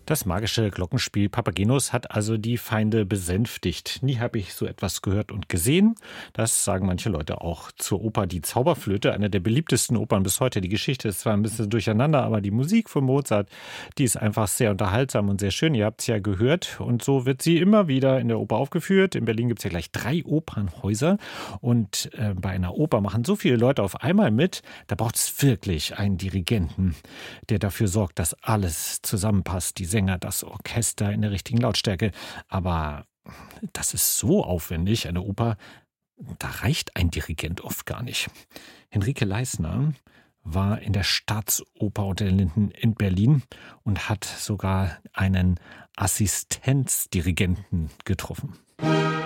Das magische Glockenspiel Papagenos hat also die Feinde besänftigt. Nie habe ich so etwas gehört und gesehen. Das sagen manche Leute auch zur Oper Die Zauberflöte, eine der beliebtesten Opern bis heute. Die Geschichte ist zwar ein bisschen durcheinander, aber die Musik von Mozart, die ist einfach sehr unterhaltsam und sehr schön. Ihr habt es ja gehört und so wird sie immer wieder in der Oper aufgeführt. In Berlin gibt es ja gleich 3 Opernhäuser und bei einer Oper machen so viele Leute auf einmal mit. Da braucht es wirklich einen Dirigenten, der dafür sorgt, dass alles zusammenpasst. Die Sänger, das Orchester in der richtigen Lautstärke. Aber das ist so aufwendig, eine Oper, da reicht ein Dirigent oft gar nicht. Henrike Leisner war in der Staatsoper unter den Linden in Berlin und hat sogar einen Assistenzdirigenten getroffen.